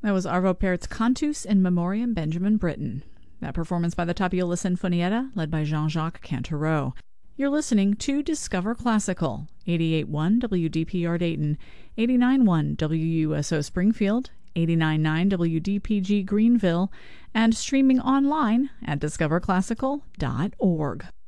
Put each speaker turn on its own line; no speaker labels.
That was Arvo Pärt's Cantus in Memoriam Benjamin Britten. That performance by the Tapiola Sinfonietta, led by Jean-Jacques Cantereau. You're listening to Discover Classical, 88.1 WDPR Dayton, 89.1 WUSO Springfield, 89.9 WDPG Greenville, and streaming online at discoverclassical.org.